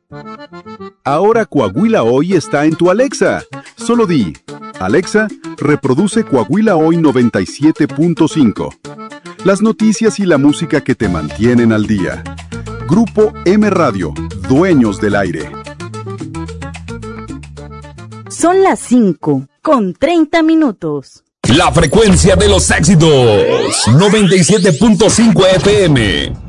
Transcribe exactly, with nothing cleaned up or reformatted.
Ahora Coahuila Hoy está en tu Alexa. Solo di, Alexa, reproduce Coahuila Hoy noventa y siete punto cinco. Las noticias y la música que te mantienen al día. Grupo M Radio, dueños del aire. Son las cinco con treinta minutos. La frecuencia de los éxitos, noventa y siete punto cinco F M.